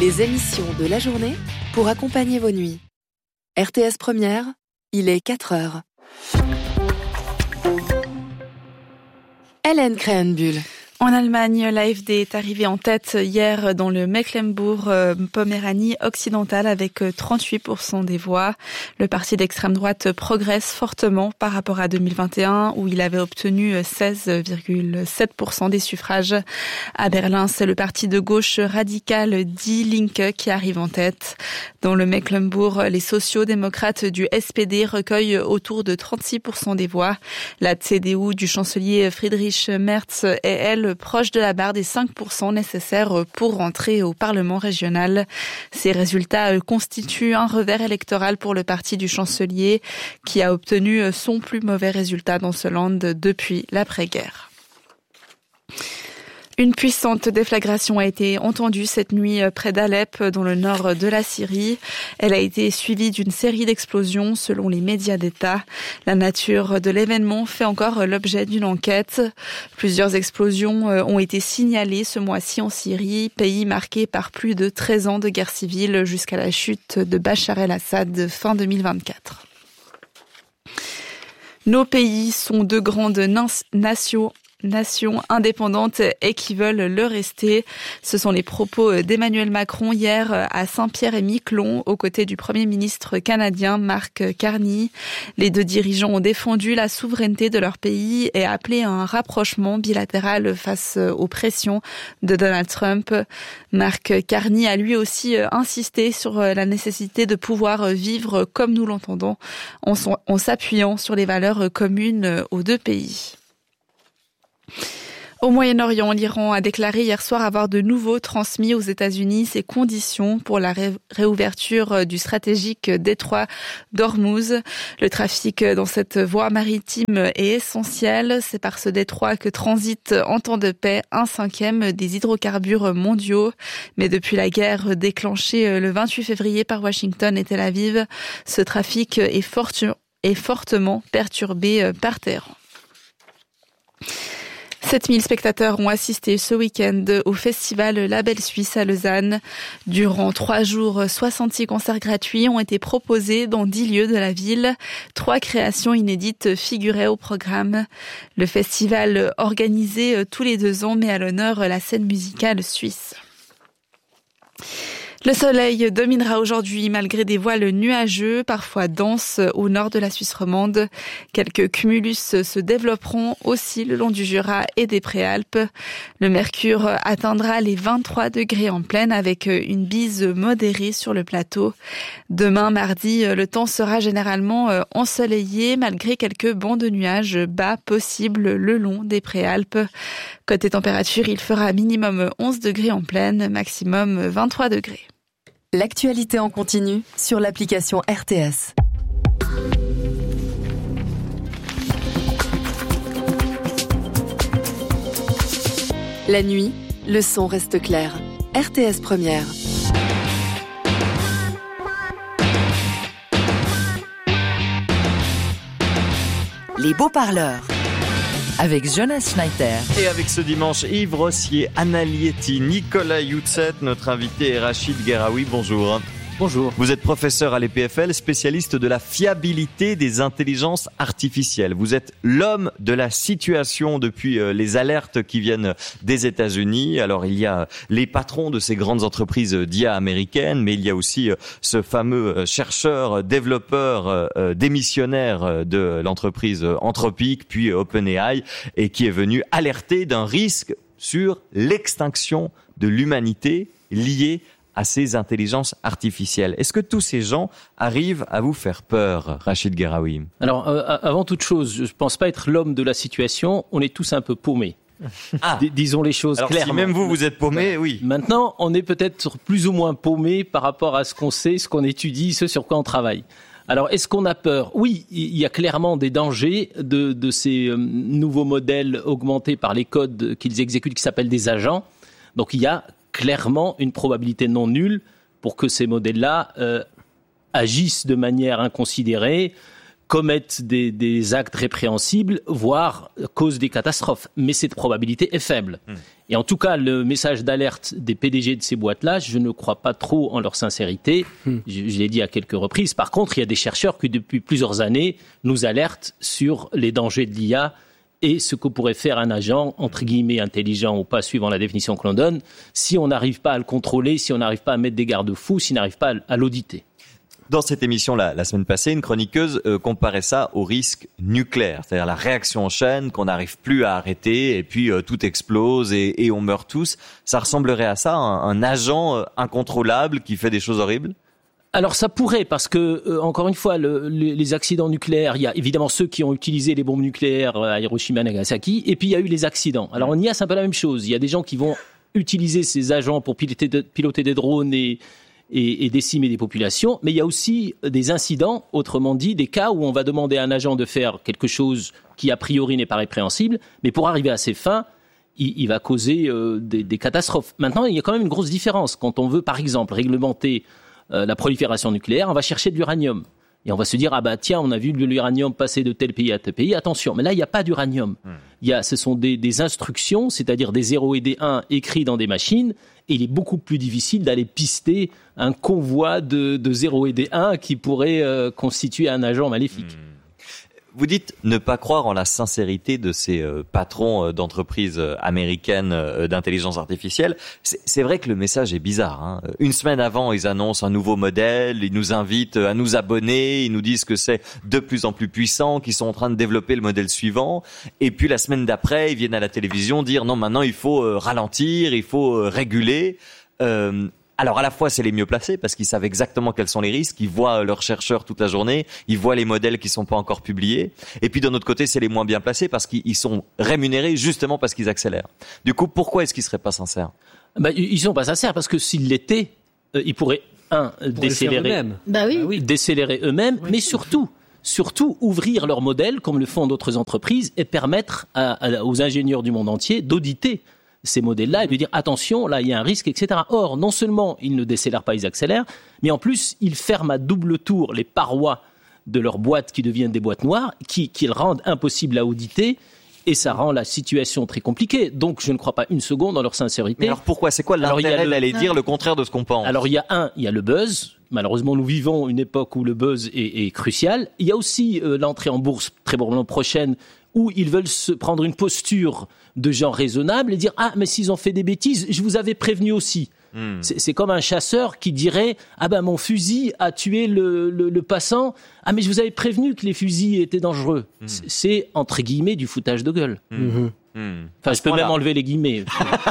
Les émissions de la journée pour accompagner vos nuits. RTS Première, il est 4h. Hélène Krähenbühl. En Allemagne, l'AfD est arrivée en tête hier dans le Mecklembourg-Poméranie occidentale avec 38% des voix. Le parti d'extrême droite progresse fortement par rapport à 2021 où il avait obtenu 16,7% des suffrages. À Berlin, c'est le parti de gauche radical Die Linke qui arrive en tête. Dans le Mecklembourg, les sociaux-démocrates du SPD recueillent autour de 36% des voix. La CDU du chancelier Friedrich Merz est, elle, proche de la barre des 5% nécessaires pour rentrer au Parlement régional. Ces résultats constituent un revers électoral pour le parti du chancelier qui a obtenu son plus mauvais résultat dans ce land depuis l'après-guerre. Une puissante déflagration a été entendue cette nuit près d'Alep, dans le nord de la Syrie. Elle a été suivie d'une série d'explosions selon les médias d'État. La nature de l'événement fait encore l'objet d'une enquête. Plusieurs explosions ont été signalées ce mois-ci en Syrie, pays marqué par plus de 13 ans de guerre civile jusqu'à la chute de Bachar el-Assad fin 2024. Nos pays sont de grandes nations indépendantes et qui veulent le rester. Ce sont les propos d'Emmanuel Macron hier à Saint-Pierre-et-Miquelon aux côtés du Premier ministre canadien Mark Carney. Les deux dirigeants ont défendu la souveraineté de leur pays et appelé à un rapprochement bilatéral face aux pressions de Donald Trump. Mark Carney a lui aussi insisté sur la nécessité de pouvoir vivre comme nous l'entendons en s'appuyant sur les valeurs communes aux deux pays. Au Moyen-Orient, l'Iran a déclaré hier soir avoir de nouveau transmis aux États-Unis ses conditions pour la réouverture du stratégique détroit d'Ormuz. Le trafic dans cette voie maritime est essentiel. C'est par ce détroit que transite en temps de paix 1/5 des hydrocarbures mondiaux. Mais depuis la guerre déclenchée le 28 février par Washington et Tel Aviv, ce trafic est fortement perturbé par Téhéran. 7000 spectateurs ont assisté ce week-end au festival Label Suisse à Lausanne. Durant 3 jours, 66 concerts gratuits ont été proposés dans 10 lieux de la ville. 3 créations inédites figuraient au programme. Le festival, organisé tous les 2 ans, met à l'honneur la scène musicale suisse. Le soleil dominera aujourd'hui malgré des voiles nuageux, parfois denses au nord de la Suisse romande. Quelques cumulus se développeront aussi le long du Jura et des Préalpes. Le mercure atteindra les 23 degrés en pleine avec une bise modérée sur le plateau. Demain, mardi, le temps sera généralement ensoleillé malgré quelques bancs de nuages bas possibles le long des Préalpes. Côté température, il fera minimum 11 degrés en pleine, maximum 23 degrés. L'actualité en continu sur l'application RTS. La nuit, le son reste clair. RTS Première. Les beaux-parleurs. Avec Jonas Schneider. Et avec ce dimanche, Yves Rossier, Anna Lietti, Nicolas Youtzet, notre invité est Rachid Gueraoui. Bonjour. Bonjour. Vous êtes professeur à l'EPFL, spécialiste de la fiabilité des intelligences artificielles. Vous êtes l'homme de la situation depuis les alertes qui viennent des États-Unis. Alors il y a les patrons de ces grandes entreprises d'IA américaines, mais il y a aussi ce fameux chercheur, développeur, démissionnaire de l'entreprise Anthropic, puis OpenAI, et qui est venu alerter d'un risque sur l'extinction de l'humanité liée à ces intelligences artificielles. Est-ce que tous ces gens arrivent à vous faire peur, Rachid Gueraoui ? Alors, avant toute chose, je ne pense pas être l'homme de la situation. On est tous un peu paumés. Disons les choses clairement. Si même vous êtes paumé, oui. Maintenant, on est peut-être plus ou moins paumé par rapport à ce qu'on sait, ce qu'on étudie, ce sur quoi on travaille. Alors, est-ce qu'on a peur ? Oui, il y a clairement des dangers de ces nouveaux modèles augmentés par les codes qu'ils exécutent, qui s'appellent des agents. Donc, il y a clairement une probabilité non nulle pour que ces modèles-là agissent de manière inconsidérée, commettent des actes répréhensibles, voire causent des catastrophes. Mais cette probabilité est faible. Et en tout cas, le message d'alerte des PDG de ces boîtes-là, je ne crois pas trop en leur sincérité. Je l'ai dit à quelques reprises. Par contre, il y a des chercheurs qui, depuis plusieurs années, nous alertent sur les dangers de l'IA et ce que pourrait faire un agent, entre guillemets, intelligent ou pas, suivant la définition que l'on donne, si on n'arrive pas à le contrôler, si on n'arrive pas à mettre des garde-fous, si on n'arrive pas à l'auditer. Dans cette émission la semaine passée, une chroniqueuse comparait ça au risque nucléaire, c'est-à-dire la réaction en chaîne qu'on n'arrive plus à arrêter et puis tout explose et on meurt tous. Ça ressemblerait à ça, un agent incontrôlable qui fait des choses horribles ? Alors ça pourrait, parce que, encore une fois, les accidents nucléaires, il y a évidemment ceux qui ont utilisé les bombes nucléaires à Hiroshima et Nagasaki, et puis il y a eu les accidents. Alors en IA, c'est un peu la même chose. Il y a des gens qui vont utiliser ces agents pour piloter des drones et décimer des populations, mais il y a aussi des incidents, autrement dit, des cas où on va demander à un agent de faire quelque chose qui a priori n'est pas répréhensible, mais pour arriver à ses fins, il va causer des catastrophes. Maintenant, il y a quand même une grosse différence. Quand on veut, par exemple, réglementer la prolifération nucléaire, on va chercher de l'uranium. Et on va se dire, ah bah tiens, on a vu l'uranium passer de tel pays à tel pays, attention. Mais là, il n'y a pas d'uranium. Ce sont des instructions, c'est-à-dire des 0 et des 1 écrits dans des machines, et il est beaucoup plus difficile d'aller pister un convoi de 0 et des 1 qui pourrait constituer un agent maléfique. Vous dites ne pas croire en la sincérité de ces patrons d'entreprises américaines d'intelligence artificielle. C'est vrai que le message est bizarre, hein. Une semaine avant, ils annoncent un nouveau modèle, ils nous invitent à nous abonner, ils nous disent que c'est de plus en plus puissant, qu'ils sont en train de développer le modèle suivant. Et puis la semaine d'après, ils viennent à la télévision dire non, maintenant il faut ralentir, il faut réguler. Alors à la fois c'est les mieux placés parce qu'ils savent exactement quels sont les risques, ils voient leurs chercheurs toute la journée, ils voient les modèles qui sont pas encore publiés. Et puis d'un autre côté c'est les moins bien placés parce qu'ils sont rémunérés justement parce qu'ils accélèrent. Du coup pourquoi est-ce qu'ils seraient pas sincères ? Ils sont pas sincères parce que s'ils l'étaient, ils pourraient décélérer eux-mêmes, mais surtout ouvrir leur modèle comme le font d'autres entreprises et permettre aux ingénieurs du monde entier d'auditer ces modèles-là et de dire attention, là il y a un risque, etc. Or, non seulement ils ne décélèrent pas, ils accélèrent, mais en plus ils ferment à double tour les parois de leurs boîtes qui deviennent des boîtes noires, qu'ils rendent impossibles à auditer, et ça rend la situation très compliquée. Donc je ne crois pas une seconde dans leur sincérité. Mais alors pourquoi ? C'est quoi l'intérêt d'aller dire le contraire de ce qu'on pense ? Alors il y a le buzz. Malheureusement, nous vivons une époque où le buzz est crucial. Il y a aussi l'entrée en bourse très probablement prochaine, où ils veulent se prendre une posture de gens raisonnables et dire « Ah, mais s'ils ont fait des bêtises, je vous avais prévenu aussi ». C'est comme un chasseur qui dirait « Ah ben mon fusil a tué le passant. Ah mais je vous avais prévenu que les fusils étaient dangereux. » C'est entre guillemets du foutage de gueule. Enfin, je peux même enlever les guillemets.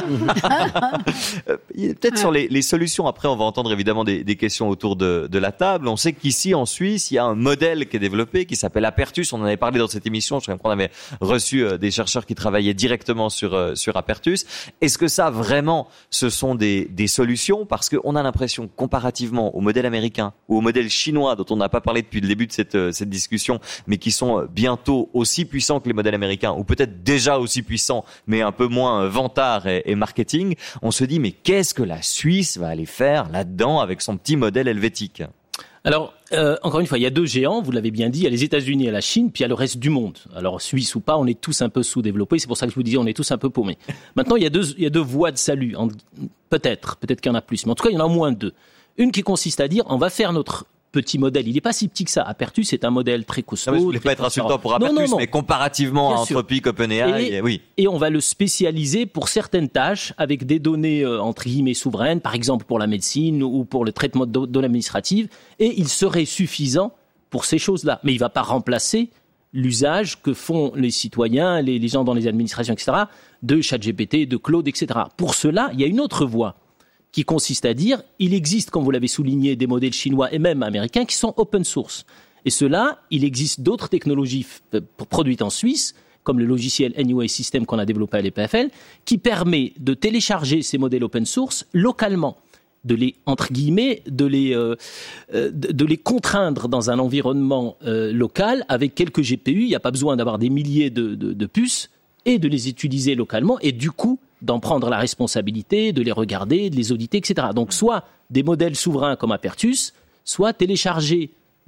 Peut-être sur les solutions. Après, on va entendre évidemment des questions autour de la table. On sait qu'ici, en Suisse, il y a un modèle qui est développé qui s'appelle Apertus. On en avait parlé dans cette émission. Je crois qu'on avait reçu des chercheurs qui travaillaient directement sur Apertus. Est-ce que ça, vraiment, ce sont des solutions ? Parce qu'on a l'impression, comparativement au modèle américain ou au modèle chinois, dont on n'a pas parlé depuis le début de cette discussion, mais qui sont bientôt aussi puissants que les modèles américains, ou peut-être déjà aussi puissant, mais un peu moins vantard et marketing, on se dit mais qu'est-ce que la Suisse va aller faire là-dedans avec son petit modèle helvétique ? Alors, encore une fois, il y a deux géants, vous l'avez bien dit, il y a les États-Unis et la Chine, puis il y a le reste du monde. Alors, Suisse ou pas, on est tous un peu sous-développés, c'est pour ça que je vous disais, on est tous un peu paumés. Maintenant, il y a deux voies de salut, peut-être qu'il y en a plus, mais en tout cas, il y en a au moins deux. Une qui consiste à dire, on va faire notre petit modèle. Il n'est pas si petit que ça. Apertus, c'est un modèle très costaud. Je ne voulais pas être insultant pour Apertus, non. Mais comparativement bien à Anthropic, OpenAI, oui. Et on va le spécialiser pour certaines tâches avec des données, entre guillemets, souveraines, par exemple pour la médecine ou pour le traitement de données administratives. Et il serait suffisant pour ces choses-là. Mais il ne va pas remplacer l'usage que font les citoyens, les gens dans les administrations, etc., de ChatGPT, de Claude, etc. Pour cela, il y a une autre voie qui consiste à dire, il existe, comme vous l'avez souligné, des modèles chinois et même américains qui sont open source. Et cela, il existe d'autres technologies produites en Suisse, comme le logiciel Anyway System qu'on a développé à l'EPFL, qui permet de télécharger ces modèles open source localement, de les, entre guillemets, de les contraindre dans un environnement local avec quelques GPU. Il n'y a pas besoin d'avoir des milliers de puces et de les utiliser localement et du coup, d'en prendre la responsabilité, de les regarder, de les auditer, etc. Donc, soit des modèles souverains comme Apertus, soit télécharger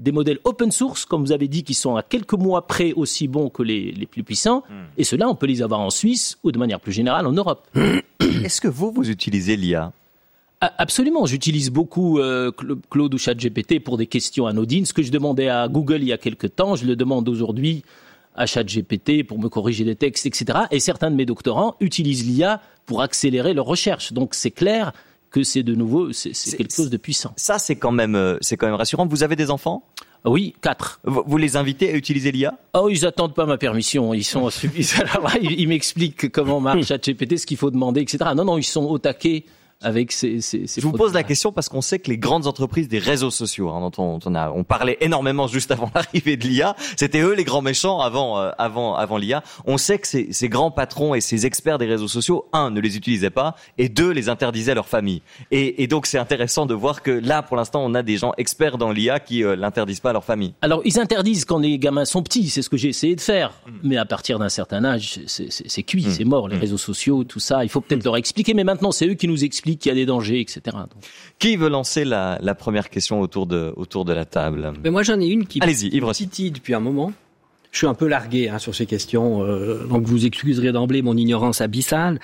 des modèles open source, comme vous avez dit, qui sont à quelques mois près aussi bons que les plus puissants. Et ceux-là, on peut les avoir en Suisse ou de manière plus générale en Europe. Est-ce que vous utilisez l'IA ? Absolument, j'utilise beaucoup Claude ou ChatGPT pour des questions anodines. Ce que je demandais à Google il y a quelques temps, je le demande aujourd'hui à ChatGPT pour me corriger des textes, etc. Et certains de mes doctorants utilisent l'IA pour accélérer leurs recherches. Donc c'est clair que c'est de nouveau c'est quelque chose de puissant. Ça c'est quand même rassurant. Vous avez des enfants ? Oui, 4. Vous les invitez à utiliser l'IA ? Oh, ils attendent pas ma permission. Ils ils m'expliquent comment marche ChatGPT, ce qu'il faut demander, etc. Non, ils sont au taquet avec ces Je vous pose la question parce qu'on sait que les grandes entreprises des réseaux sociaux, dont on parlait énormément juste avant l'arrivée de l'IA, c'était eux les grands méchants avant l'IA. On sait que ces grands patrons et ces experts des réseaux sociaux, ne les utilisaient pas, et 2, les interdisaient à leur famille. Et donc c'est intéressant de voir que là, pour l'instant, on a des gens experts dans l'IA qui l'interdisent pas à leur famille. Alors ils interdisent quand les gamins sont petits, c'est ce que j'ai essayé de faire. Mais à partir d'un certain âge, c'est cuit, c'est mort. Les réseaux sociaux, tout ça, il faut peut-être leur expliquer. Mais maintenant, c'est eux qui nous expliquent qu'il y a des dangers, etc. Donc. Qui veut lancer la première question autour de la table ? Mais moi j'en ai une qui me titille depuis un moment. Je suis un peu largué sur ces questions, donc vous excuserez d'emblée mon ignorance abyssale.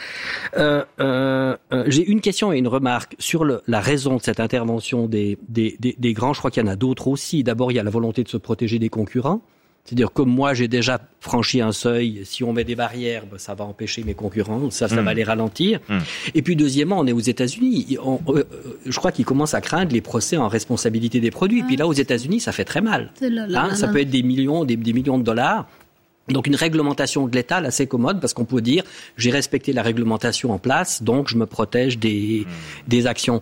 J'ai une question et une remarque sur la raison de cette intervention des grands. Je crois qu'il y en a d'autres aussi. D'abord, il y a la volonté de se protéger des concurrents. C'est-à-dire, comme moi, j'ai déjà franchi un seuil, si on met des barrières, ça va empêcher mes concurrents, ça va les ralentir. Et puis, deuxièmement, on est aux États-Unis. Je crois qu'ils commencent à craindre les procès en responsabilité des produits. Puis là, aux États-Unis, ça fait très mal. Ça peut être des millions de dollars. Donc une réglementation de l'État assez commode parce qu'on peut dire j'ai respecté la réglementation en place, donc je me protège des actions.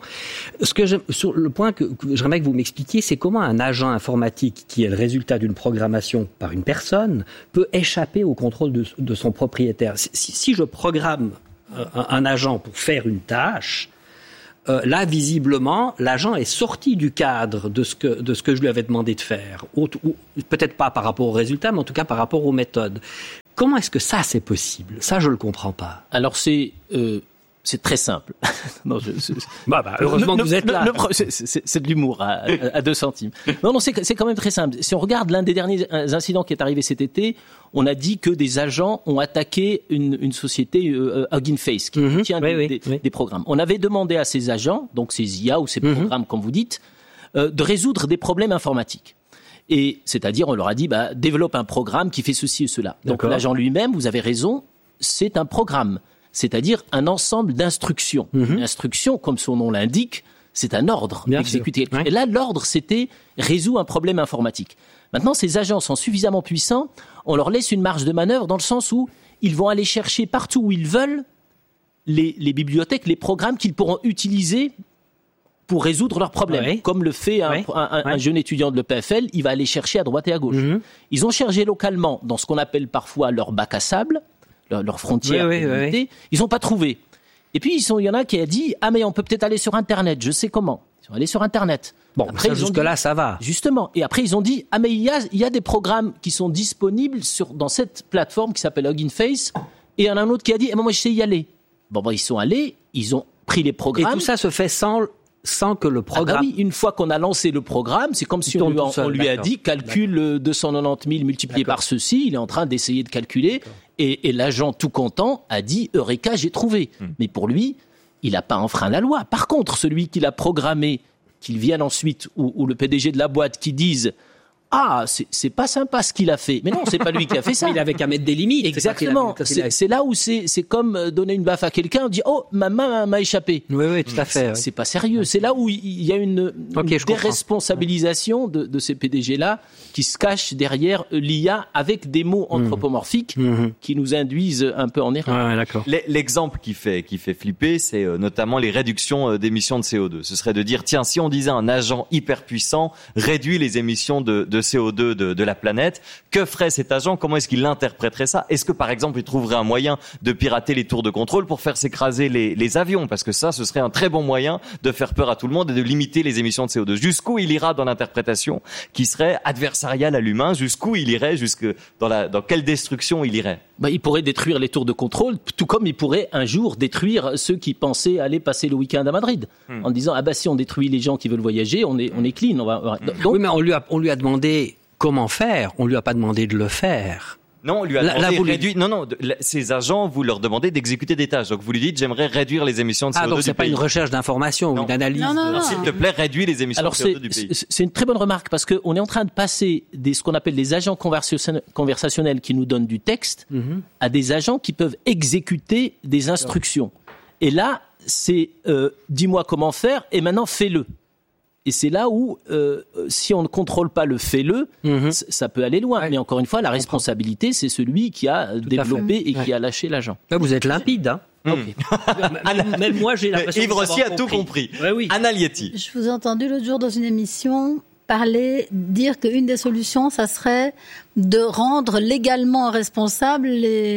Sur le point que j'aimerais que vous m'expliquiez, c'est comment un agent informatique qui est le résultat d'une programmation par une personne peut échapper au contrôle de son propriétaire. Si je programme un agent pour faire une tâche, là, visiblement, l'agent est sorti du cadre de ce que je lui avais demandé de faire. Peut-être pas par rapport aux résultats, mais en tout cas par rapport aux méthodes. Comment est-ce que ça, c'est possible ? Ça, je le comprends pas. Alors, c'est très simple. Non, heureusement que vous êtes là. C'est de l'humour à 2 centimes. Non, c'est quand même très simple. Si on regarde l'un des derniers incidents qui est arrivé cet été, on a dit que des agents ont attaqué une société, Hugging Face, qui tient des programmes. On avait demandé à ces agents, donc ces IA ou ces programmes, comme vous dites, de résoudre des problèmes informatiques. Et c'est-à-dire, on leur a dit, développe un programme qui fait ceci et cela. Donc l'agent lui-même, vous avez raison, c'est un programme. C'est-à-dire un ensemble d'instructions. Une instruction, comme son nom l'indique, c'est un ordre exécuté. Et là, l'ordre, c'était résoudre un problème informatique. Maintenant, ces agents sont suffisamment puissants, on leur laisse une marge de manœuvre dans le sens où ils vont aller chercher partout où ils veulent les bibliothèques, les programmes qu'ils pourront utiliser pour résoudre leurs problèmes. Comme le fait un jeune étudiant de l'EPFL, il va aller chercher à droite et à gauche. Ils ont cherché localement dans ce qu'on appelle parfois leur bac à sable, leurs frontières délimitées. Ils n'ont pas trouvé. Et puis, il y en a qui a dit « Ah, mais on peut peut-être aller sur Internet, je sais comment. » Ils sont allés sur Internet. Bon, après, jusque-là, ça va. Justement. Et après, ils ont dit « Ah, mais il y a des programmes qui sont disponibles dans cette plateforme qui s'appelle Hugging Face. » Et il y en a un autre qui a dit « moi, je sais y aller. » Bon, ils sont allés, ils ont pris les programmes. Et tout ça se fait sans que le programme... une fois qu'on a lancé le programme, c'est comme si on lui a dit « Calcule 290 000 multiplié par ceci. » Il est en train d'essayer de calculer. Et l'agent tout content a dit « Eureka, j'ai trouvé ». Mais pour lui, il n'a pas enfreint la loi. Par contre, celui qui l'a programmé, qu'il vienne ensuite, ou le PDG de la boîte qui dise « Ah, c'est pas sympa ce qu'il a fait ». Mais non, c'est pas lui qui a fait ça. Il avait qu'à mettre des limites. Exactement. C'est là où c'est comme donner une baffe à quelqu'un, on dit « Oh, ma main m'a échappé ». Oui, tout à fait. C'est pas sérieux. C'est là où il y a une déresponsabilisation de ces PDG-là qui se cachent derrière l'IA avec des mots anthropomorphiques qui nous induisent un peu en erreur. D'accord. L'exemple qui fait flipper, c'est notamment les réductions d'émissions de CO2. Ce serait de dire, tiens, si on disait un agent hyper puissant réduit les émissions de de CO2 de la planète. Que ferait cet agent? Comment est-ce qu'il interpréterait ça? Est-ce que, par exemple, il trouverait un moyen de pirater les tours de contrôle pour faire s'écraser les avions? Parce que ça, ce serait un très bon moyen de faire peur à tout le monde et de limiter les émissions de CO2. Jusqu'où il ira dans l'interprétation qui serait adversariale à l'humain? Jusqu'où il irait? Dans quelle destruction il irait? Il pourrait détruire les tours de contrôle, tout comme il pourrait un jour détruire ceux qui pensaient aller passer le week-end à Madrid, en disant si on détruit les gens qui veulent voyager, on est clean. Donc... Oui, mais on lui a demandé comment faire. On lui a pas demandé de le faire. Non, on lui a demandé réduire. Non, ces agents, vous leur demandez d'exécuter des tâches. Donc vous lui dites, j'aimerais réduire les émissions de CO2 du pays. Donc c'est pas une recherche d'information ou une analyse. Non. S'il te plaît, réduis les émissions de CO2 du pays. C'est une très bonne remarque parce qu'on est en train de passer ce qu'on appelle des agents conversationnels qui nous donnent du texte à des agents qui peuvent exécuter des instructions. Et là, c'est dis-moi comment faire et maintenant fais-le. Et c'est là où, si on ne contrôle pas le fais-le, ça peut aller loin. Ouais. Mais encore une fois, la responsabilité, c'est celui qui a développé et qui a lâché l'agent. Là, vous êtes limpide, hein. Okay. Même moi, j'ai l'impression Yves Rossi a tout compris. Ouais, oui. Anna Lietti. Je vous ai entendu l'autre jour dans une émission dire qu'une des solutions, ça serait de rendre légalement responsables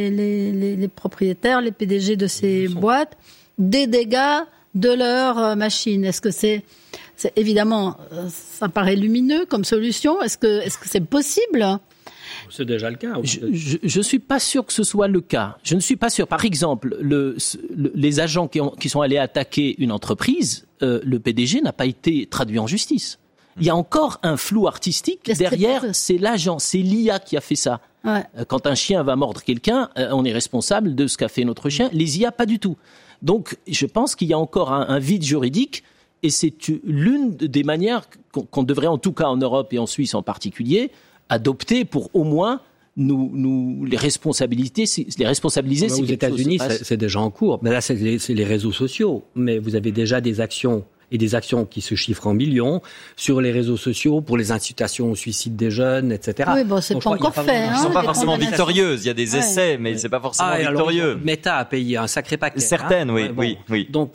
les propriétaires, les PDG de ces boîtes, des dégâts de leurs machines. Est-ce que c'est évidemment, ça paraît lumineux comme solution. Est-ce que c'est possible? C'est déjà le cas. Je suis pas sûr que ce soit le cas. Je ne suis pas sûr. Par exemple, les agents qui sont allés attaquer une entreprise, le PDG n'a pas été traduit en justice. Il y a encore un flou artistique derrière. C'est l'agent, c'est l'IA qui a fait ça. Ouais. Quand un chien va mordre quelqu'un, on est responsable de ce qu'a fait notre chien. Les IA, pas du tout. Donc, je pense qu'il y a encore un vide juridique. Et c'est l'une des manières qu'on devrait, en tout cas en Europe et en Suisse en particulier, adopter pour au moins nous les responsabiliser. Aux États-Unis, c'est déjà en cours. Mais là, c'est les réseaux sociaux. Mais vous avez déjà des actions et des actions qui se chiffrent en millions sur les réseaux sociaux pour les incitations au suicide des jeunes, etc. Oui, c'est pas encore fait. Ils ne sont pas forcément victorieuses. Il y a des essais, mais c'est pas forcément victorieux. Alors, Meta a payé un sacré paquet. Certaines, oui. Donc,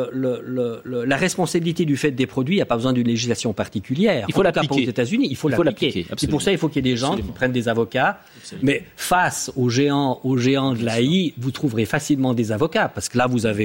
la responsabilité du fait des produits, il n'y a pas besoin d'une législation particulière. Il faut l'appliquer. Pour les États-Unis, il faut l'appliquer. C'est pour ça qu'il faut qu'il y ait des gens qui prennent des avocats. Absolument. Mais face aux géants de l'AI, vous trouverez facilement des avocats, parce que là, vous avez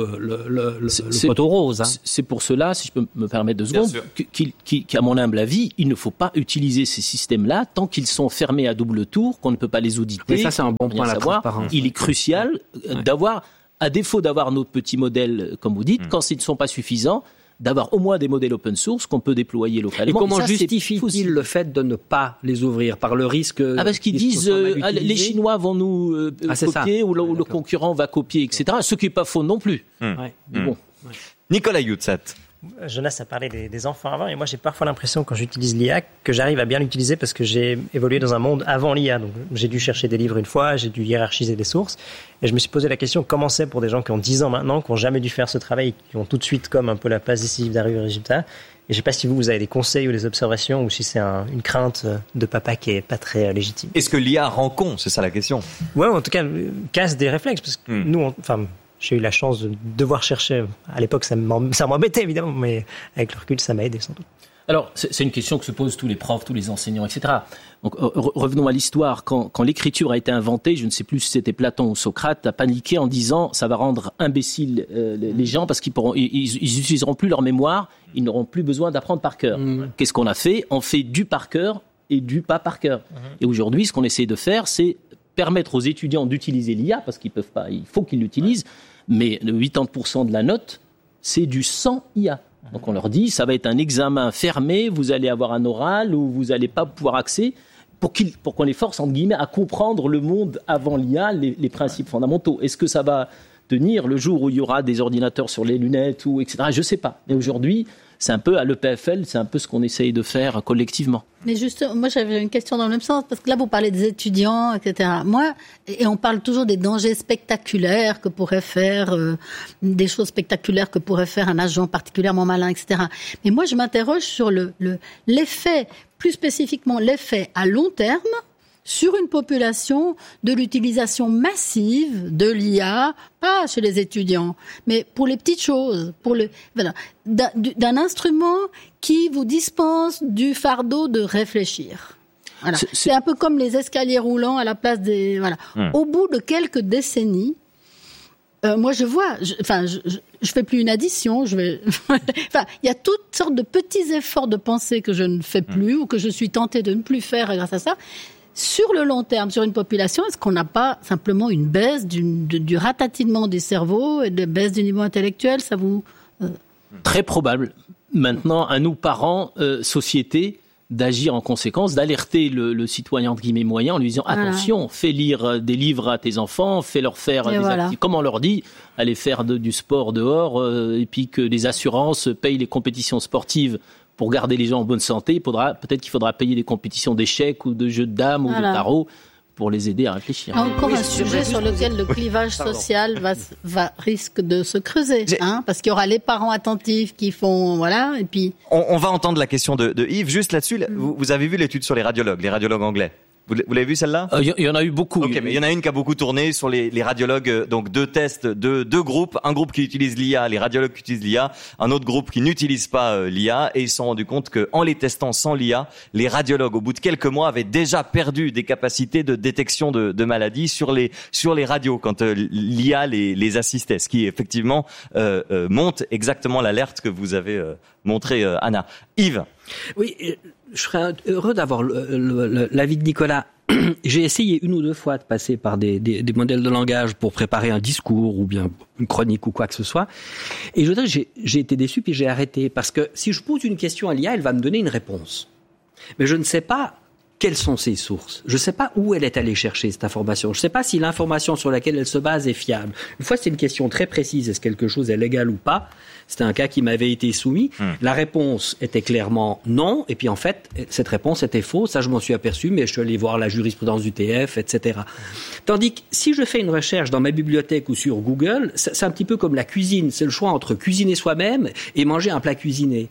le poteau rose. Hein. C'est pour cela, si je peux me permettre 2 secondes, qu'à mon humble avis, il ne faut pas utiliser ces systèmes-là tant qu'ils sont fermés à double tour, qu'on ne peut pas les auditer. Mais ça, c'est un bon point, la transparence. Il est crucial d'avoir, à défaut d'avoir nos petits modèles, comme vous dites, quand ils ne sont pas suffisants, d'avoir au moins des modèles open source qu'on peut déployer localement. Et comment justifie-t-il le fait de ne pas les ouvrir par le risque parce qu'ils disent les Chinois vont nous copier ou le concurrent va copier, etc. Ce qui n'est pas faux non plus. Bon. Nicolas Youtsat. Jonas a parlé des enfants avant, et moi j'ai parfois l'impression quand j'utilise l'IA que j'arrive à bien l'utiliser parce que j'ai évolué dans un monde avant l'IA. Donc j'ai dû chercher des livres une fois, j'ai dû hiérarchiser des sources, et je me suis posé la question comment c'est pour des gens qui ont 10 ans maintenant, qui n'ont jamais dû faire ce travail, et qui ont tout de suite comme un peu la passe décisive d'arriver au résultat. Et je ne sais pas si vous avez des conseils ou des observations, ou si c'est une crainte de papa qui est pas très légitime. Est-ce que l'IA rend con? C'est ça la question. Ouais, en tout cas casse des réflexes, parce que nous, j'ai eu la chance de devoir chercher. À l'époque, ça m'embêtait évidemment, mais avec le recul, ça m'a aidé sans doute. Alors, c'est une question que se posent tous les profs, tous les enseignants, etc. Donc, revenons à l'histoire. Quand l'écriture a été inventée, je ne sais plus si c'était Platon ou Socrate, a paniqué en disant ça va rendre imbéciles les gens parce qu'ils n'utiliseront plus leur mémoire, ils n'auront plus besoin d'apprendre par cœur. Qu'est-ce qu'on a fait? On fait du par cœur et du pas par cœur. Et aujourd'hui, ce qu'on essaie de faire, c'est permettre aux étudiants d'utiliser l'IA, parce qu'ils peuvent pas, il faut qu'ils l'utilisent, mais 80% de la note, c'est du sans IA. Donc on leur dit, ça va être un examen fermé, vous allez avoir un oral où vous n'allez pas pouvoir accéder, pour qu'on les force, entre guillemets, à comprendre le monde avant l'IA, les principes fondamentaux. Est-ce que ça va tenir le jour où il y aura des ordinateurs sur les lunettes, etc. Je ne sais pas. Mais aujourd'hui, c'est un peu, à l'EPFL, c'est un peu ce qu'on essaye de faire collectivement. Mais justement, moi j'avais une question dans le même sens, parce que là vous parlez des étudiants, etc. Et on parle toujours des dangers spectaculaires que pourrait faire, des choses spectaculaires que pourrait faire un agent particulièrement malin, etc. Mais moi je m'interroge sur l'effet, plus spécifiquement l'effet à long terme sur une population de l'utilisation massive de l'IA, pas chez les étudiants, mais pour les petites choses, d'un instrument qui vous dispense du fardeau de réfléchir. Voilà. C'est un peu comme les escaliers roulants à la place des... Voilà. Au bout de quelques décennies, moi je vois, je fais plus une addition, il y a toutes sortes de petits efforts de pensée que je ne fais plus ou que je suis tentée de ne plus faire grâce à ça. Sur le long terme, sur une population, est-ce qu'on n'a pas simplement une baisse du ratatinement des cerveaux et de baisse du niveau intellectuel? Ça vous... Très probable. Maintenant, à nous, parents, société, d'agir en conséquence, d'alerter le citoyen entre guillemets moyen en lui disant attention, fais lire des livres à tes enfants, fais-leur faire des activités. Comme on leur dit, allez faire du sport dehors, et puis que les assurances payent les compétitions sportives pour garder les gens en bonne santé. Peut-être qu'il faudra payer des compétitions d'échecs ou de jeux de dames ou de tarot pour les aider à réfléchir. Encore un sujet sur lequel le clivage social risque de se creuser, parce qu'il y aura les parents attentifs qui font, et puis... On va entendre la question de Yves. Juste là-dessus, vous avez vu l'étude sur les radiologues anglais? Vous l'avez vu celle-là? Il y en a eu beaucoup. Ok, mais il y en a une qui a beaucoup tourné sur les radiologues. Donc 2 tests, deux groupes. Un groupe qui utilise l'IA, les radiologues qui utilisent l'IA. Un autre groupe qui n'utilise pas l'IA. Et ils se sont rendus compte que en les testant sans l'IA, les radiologues, au bout de quelques mois, avaient déjà perdu des capacités de détection de maladies sur les radios quand l'IA les assistait. Ce qui effectivement montre exactement l'alerte que vous avez montré, Anna. Yves. Oui. Je serais heureux d'avoir l'avis de Nicolas. J'ai essayé 1 ou 2 fois de passer par des modèles de langage pour préparer un discours ou bien une chronique ou quoi que ce soit. Et je veux dire, j'ai été déçu puis j'ai arrêté. Parce que si je pose une question à l'IA, elle va me donner une réponse. Mais je ne sais pas quelles sont ses sources. Je ne sais pas où elle est allée chercher cette information. Je ne sais pas si l'information sur laquelle elle se base est fiable. Une fois, c'est une question très précise. Est-ce que quelque chose est légal ou pas? C'était un cas qui m'avait été soumis. La réponse était clairement non. Et puis, en fait, cette réponse était fausse. Ça, je m'en suis aperçu, mais je suis allé voir la jurisprudence du TF, etc. Tandis que si je fais une recherche dans ma bibliothèque ou sur Google, c'est un petit peu comme la cuisine. C'est le choix entre cuisiner soi-même et manger un plat cuisiné.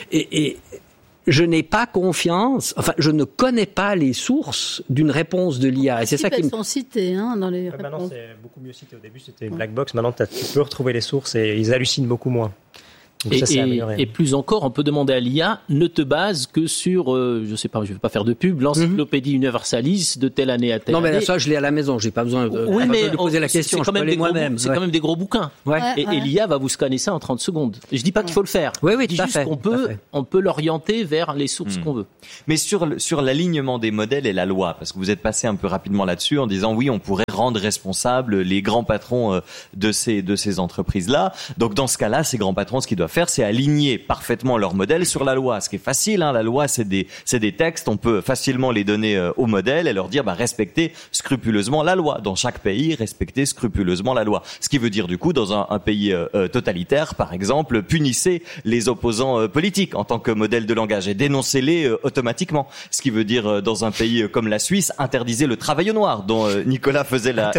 Et je n'ai pas confiance, je ne connais pas les sources d'une réponse de l'IA. Et c'est ça qui sont citées dans les réponses. Maintenant, c'est beaucoup mieux cité. Au début, c'était black box. Maintenant, tu peux retrouver les sources et ils hallucinent beaucoup moins. Donc et plus encore, on peut demander à l'IA, ne te base que sur, je sais pas, je vais pas faire de pub, l'encyclopédie Universalis de telle année à telle année. Non, mais ça, je l'ai à la maison, j'ai pas besoin de poser la question. C'est quand même des gros bouquins. Et l'IA va vous scanner ça en 30 secondes. Je dis pas qu'il faut le faire. Oui, je dis juste qu'on peut l'orienter vers les sources qu'on veut. Mais sur l'alignement des modèles et la loi, parce que vous êtes passé un peu rapidement là-dessus en disant oui, on pourrait rendre responsables les grands patrons de ces entreprises-là. Donc dans ce cas-là, ces grands patrons, ce qu'ils doivent faire, c'est aligner parfaitement leur modèle sur la loi. Ce qui est facile, la loi, c'est des textes, on peut facilement les donner au modèle et leur dire respectez scrupuleusement la loi. Dans chaque pays, respectez scrupuleusement la loi. Ce qui veut dire du coup, dans un pays totalitaire, par exemple, punissez les opposants politiques en tant que modèle de langage et dénoncez-les automatiquement. Ce qui veut dire, dans un pays comme la Suisse, interdisez le travail au noir, dont Nicolas faisait la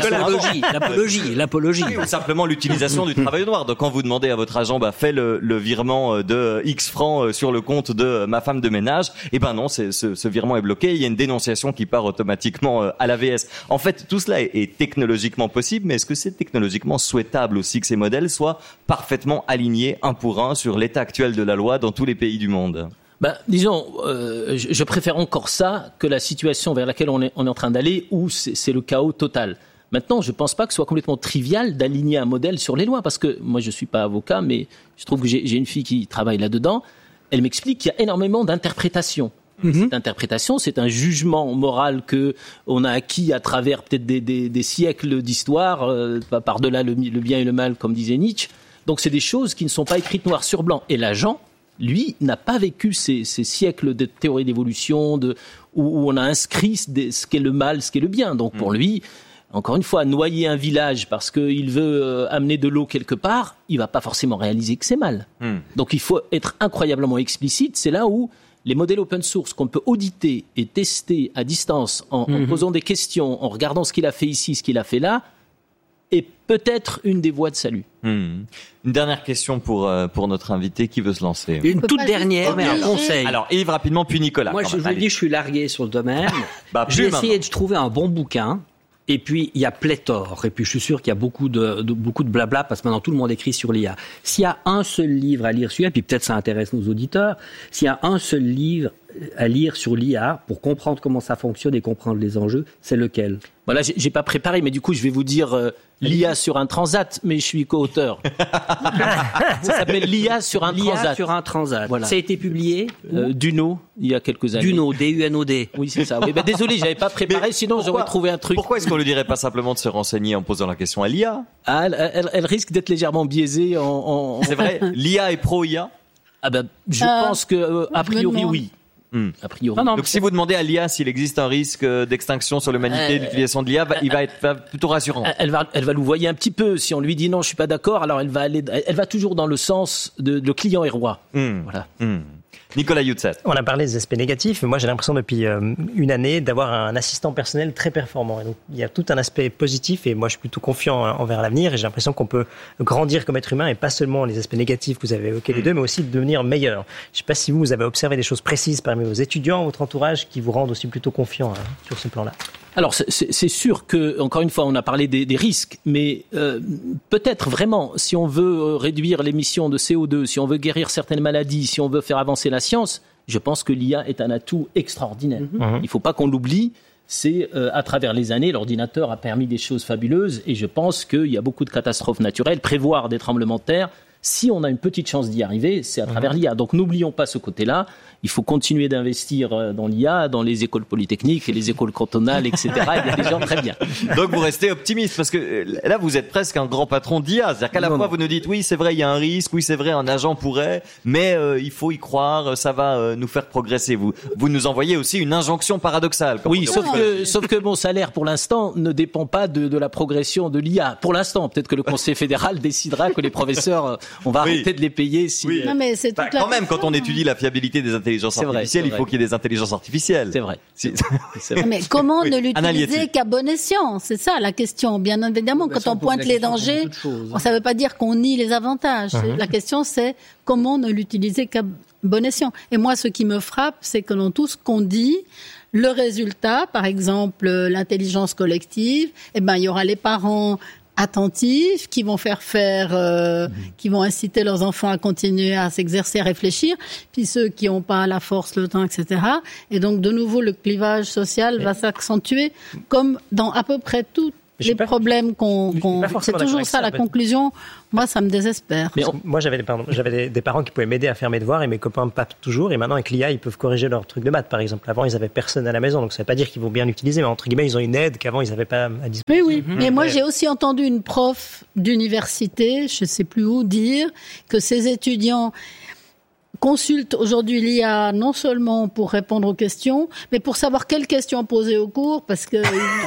l'apologie. Oui, ou simplement l'utilisation du travail au noir. Donc quand vous demandez à votre agent, fais le virement de X francs sur le compte de ma femme de ménage, non, ce virement est bloqué, il y a une dénonciation qui part automatiquement à l'AVS. En fait, tout cela est technologiquement possible, mais est-ce que c'est technologiquement souhaitable aussi que ces modèles soient parfaitement alignés un pour un sur l'état actuel de la loi dans tous les pays du monde? Disons, je préfère encore ça que la situation vers laquelle on est en train d'aller où c'est le chaos total. Maintenant, je ne pense pas que ce soit complètement trivial d'aligner un modèle sur les lois, parce que moi, je ne suis pas avocat, mais je trouve que j'ai une fille qui travaille là-dedans. Elle m'explique qu'il y a énormément d'interprétations. Cette interprétation, c'est un jugement moral que on a acquis à travers peut-être des siècles d'histoire, par-delà le bien et le mal, comme disait Nietzsche. Donc, c'est des choses qui ne sont pas écrites noir sur blanc. Et l'agent, lui, n'a pas vécu ces siècles de théorie d'évolution, où on a inscrit ce qu'est le mal, ce qu'est le bien. Donc, pour lui... Encore une fois, noyer un village parce qu'il veut amener de l'eau quelque part, il va pas forcément réaliser que c'est mal. Donc il faut être incroyablement explicite. C'est là où les modèles open source qu'on peut auditer et tester à distance en posant des questions, en regardant ce qu'il a fait ici, ce qu'il a fait là, est peut-être une des voies de salut. Une dernière question pour notre invité qui veut se lancer. Une toute dernière, mais un conseil. Alors Yves rapidement, puis Nicolas. Moi, je vous dis, je suis largué sur le domaine. J'ai essayé de trouver un bon bouquin. Et puis, il y a pléthore. Et puis, je suis sûr qu'il y a beaucoup de blabla, parce que maintenant, tout le monde écrit sur l'IA. S'il y a un seul livre à lire sur l'IA, puis peut-être ça intéresse nos auditeurs, s'il y a un seul livre à lire sur l'IA pour comprendre comment ça fonctionne et comprendre les enjeux, c'est lequel ? Voilà, j'ai pas préparé, mais du coup, je vais vous dire l'IA sur un transat, mais je suis co-auteur. Ça s'appelle l'IA sur un transat. L'IA sur un transat. Voilà. Ça a été publié Duno, il y a quelques années. Duno, D-U-N-O-D. Oui, c'est ça. Oui, désolé, j'avais pas préparé, sinon j'aurais trouvé un truc. Pourquoi est-ce qu'on ne lui dirait pas simplement de se renseigner en posant la question à l'IA ? Elle risque d'être légèrement biaisée en... C'est vrai, l'IA est pro-IA ? Je pense que, a priori, oui. A priori. Donc si vous demandez à l'IA s'il existe un risque d'extinction sur l'humanité d'utilisation de l'IA, il va être plutôt rassurant. Elle va louvoyer un petit peu. Si on lui dit non, je suis pas d'accord, alors elle va toujours dans le sens de le client est roi. Voilà. Nicolas Youtzet. On a parlé des aspects négatifs, mais moi j'ai l'impression depuis une année d'avoir un assistant personnel très performant. Et donc il y a tout un aspect positif et moi je suis plutôt confiant envers l'avenir et j'ai l'impression qu'on peut grandir comme être humain et pas seulement les aspects négatifs que vous avez évoqués les deux, mais aussi de devenir meilleur. Je ne sais pas si vous avez observé des choses précises parmi vos étudiants, votre entourage qui vous rendent aussi plutôt confiant sur ce plan-là. Alors c'est sûr que, encore une fois, on a parlé des risques, mais peut-être vraiment, si on veut réduire l'émission de CO2, si on veut guérir certaines maladies, si on veut faire avancer la science, je pense que l'IA est un atout extraordinaire. Il ne faut pas qu'on l'oublie. C'est à travers les années, l'ordinateur a permis des choses fabuleuses et je pense qu'il y a beaucoup de catastrophes naturelles, prévoir des tremblements de terre. Si on a une petite chance d'y arriver, c'est à travers l'IA. Donc n'oublions pas ce côté-là. Il faut continuer d'investir dans l'IA, dans les écoles polytechniques et les écoles cantonales, etc. Il y a des gens très bien. Donc vous restez optimiste parce que là vous êtes presque un grand patron d'IA. C'est-à-dire qu'à la fois vous nous dites oui c'est vrai il y a un risque, oui c'est vrai un agent pourrait, mais il faut y croire, ça va nous faire progresser. Vous nous envoyez aussi une injonction paradoxale. Oui, sauf que mon salaire pour l'instant ne dépend pas de la progression de l'IA. Pour l'instant, peut-être que le Conseil fédéral décidera que les professeurs on va arrêter de les payer. Si, non, mais c'est toute la quand même, quand on étudie la fiabilité des intelligences artificielles, il faut qu'il y ait des intelligences artificielles. C'est vrai. C'est vrai. Mais comment ne l'utiliser qu'à bon escient ? C'est ça la question. Bien évidemment, quand on pointe les dangers, ça ne veut pas dire qu'on nie les avantages. La question, c'est comment ne l'utiliser qu'à bon escient. Et moi, ce qui me frappe, c'est que dans tout ce qu'on dit, le résultat, par exemple, l'intelligence collective, il y aura les parents attentifs, qui vont qui vont inciter leurs enfants à continuer à s'exercer, à réfléchir, puis ceux qui n'ont pas la force, le temps, etc. Et donc, de nouveau, le clivage social va s'accentuer, comme dans à peu près tous les problèmes c'est toujours ça la conclusion. Moi, ça me désespère. Mais moi, j'avais des parents qui pouvaient m'aider à faire mes devoirs et mes copains pas toujours. Et maintenant, avec l'IA, ils peuvent corriger leurs trucs de maths, par exemple. Avant, ils avaient personne à la maison, donc ça veut pas dire qu'ils vont bien l'utiliser, mais entre guillemets, ils ont une aide qu'avant, ils n'avaient pas à disposition. Oui. Mais moi, j'ai aussi entendu une prof d'université, je sais plus où, dire que ses étudiants consulte aujourd'hui l'IA non seulement pour répondre aux questions, mais pour savoir quelles questions poser au cours, parce que...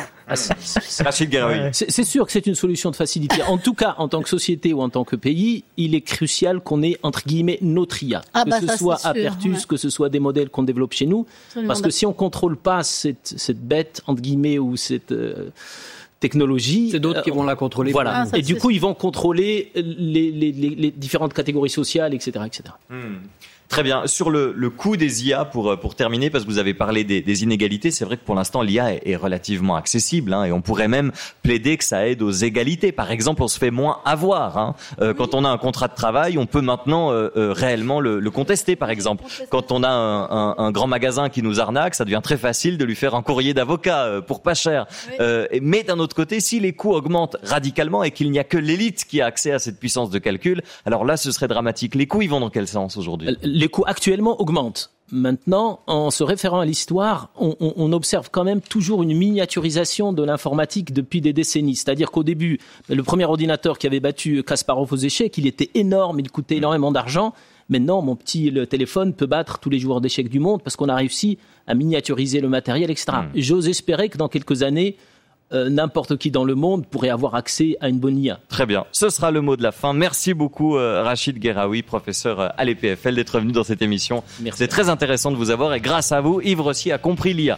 Rachid Gueraoui. C'est sûr que c'est une solution de facilité. En tout cas, en tant que société ou en tant que pays, il est crucial qu'on ait, entre guillemets, notre IA. Que ce soit Apertus, que ce soit des modèles qu'on développe chez nous. Parce que si on contrôle pas cette bête, entre guillemets, ou cette... technologie. C'est d'autres qui vont la contrôler. Voilà. Et du coup, ils vont contrôler les différentes catégories sociales, etc., etc. Très bien. Sur le coût des IA, pour terminer, parce que vous avez parlé des inégalités, c'est vrai que pour l'instant, l'IA est relativement accessible, et on pourrait même plaider que ça aide aux égalités. Par exemple, on se fait moins avoir. Quand on a un contrat de travail, on peut maintenant réellement le contester, par exemple. Quand on a un grand magasin qui nous arnaque, ça devient très facile de lui faire un courrier d'avocat pour pas cher. Mais d'un autre côté, si les coûts augmentent radicalement et qu'il n'y a que l'élite qui a accès à cette puissance de calcul, alors là, ce serait dramatique. Les coûts, ils vont dans quel sens aujourd'hui ? Les coûts actuellement augmentent. Maintenant, en se référant à l'histoire, on observe quand même toujours une miniaturisation de l'informatique depuis des décennies. C'est-à-dire qu'au début, le premier ordinateur qui avait battu Kasparov aux échecs, il était énorme, il coûtait énormément d'argent. Maintenant, le téléphone peut battre tous les joueurs d'échecs du monde parce qu'on a réussi à miniaturiser le matériel, etc. J'ose espérer que dans quelques années, n'importe qui dans le monde pourrait avoir accès à une bonne IA. Très bien. Ce sera le mot de la fin. Merci beaucoup Rachid Gueraoui, professeur à l'EPFL, d'être venu dans cette émission. Merci. C'est très intéressant de vous avoir et grâce à vous, Yves Rossier a compris l'IA.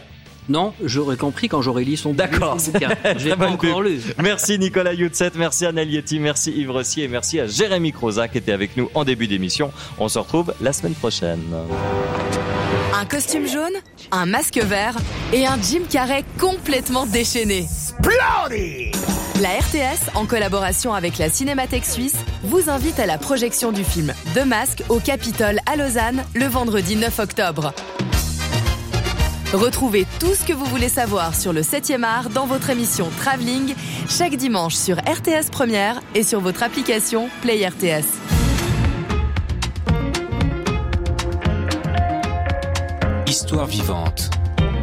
Non, j'aurais compris quand j'aurais lu son bouquin. D'accord. Je l'ai pas encore lu. Merci Nicolas Youtset, merci Anna Lietti, merci Yves Rossier et merci à Jérémy Croza qui était avec nous en début d'émission. On se retrouve la semaine prochaine. Un costume jaune, un masque vert et un Jim Carrey complètement déchaîné. La RTS, en collaboration avec la Cinémathèque suisse, vous invite à la projection du film The Mask au Capitole à Lausanne le vendredi 9 octobre. Retrouvez tout ce que vous voulez savoir sur le 7e art dans votre émission Travelling chaque dimanche sur RTS Première et sur votre application Play RTS. Histoire vivante.